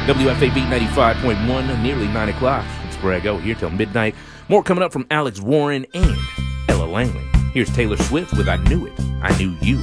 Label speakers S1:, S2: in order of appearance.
S1: WFAB 95.1, nearly 9 o'clock. It's Brago here till midnight. More coming up from Alex Warren and Ella Langley. Here's Taylor Swift with I Knew It, I Knew You.